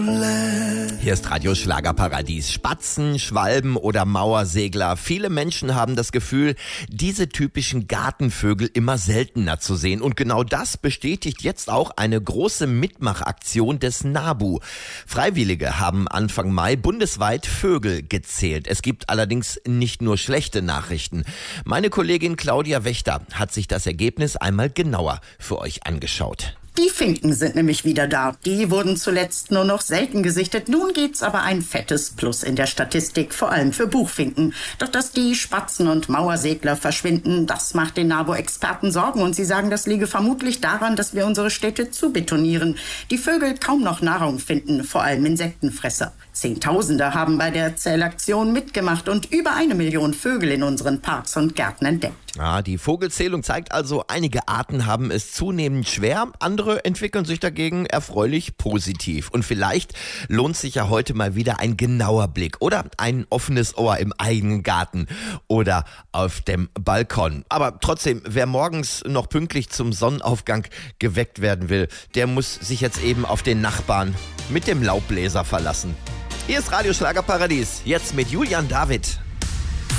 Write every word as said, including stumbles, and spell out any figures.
Hier ist Radio Schlagerparadies. Spatzen, Schwalben oder Mauersegler. Viele Menschen haben das Gefühl, diese typischen Gartenvögel immer seltener zu sehen. Und genau das bestätigt jetzt auch eine große Mitmachaktion des NABU. Freiwillige haben Anfang Mai bundesweit Vögel gezählt. Es gibt allerdings nicht nur schlechte Nachrichten. Meine Kollegin Claudia Wächter hat sich das Ergebnis einmal genauer für euch angeschaut. Die Finken sind nämlich wieder da. Die wurden zuletzt nur noch selten gesichtet. Nun gibt's aber ein fettes Plus in der Statistik, vor allem für Buchfinken. Doch dass die Spatzen und Mauersegler verschwinden, das macht den NABU-Experten Sorgen. Und sie sagen, das liege vermutlich daran, dass wir unsere Städte zubetonieren. Die Vögel kaum noch Nahrung finden, vor allem Insektenfresser. Zehntausende haben bei der Zählaktion mitgemacht und über eine Million Vögel in unseren Parks und Gärten entdeckt. Ah, die Vogelzählung zeigt also, einige Arten haben es zunehmend schwer, andere entwickeln sich dagegen erfreulich positiv. Und vielleicht lohnt sich ja heute mal wieder ein genauer Blick oder ein offenes Ohr im eigenen Garten oder auf dem Balkon. Aber trotzdem, wer morgens noch pünktlich zum Sonnenaufgang geweckt werden will, der muss sich jetzt eben auf den Nachbarn mit dem Laubbläser verlassen. Hier ist Radio Schlagerparadies, jetzt mit Julian David.